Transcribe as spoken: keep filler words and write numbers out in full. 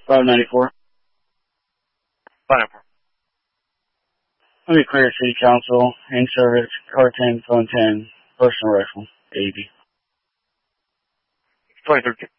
five ninety-four. five ninety-four. Let me clear City Council, in service, car ten, phone ten, personal rifle, eighty. twenty thirteen.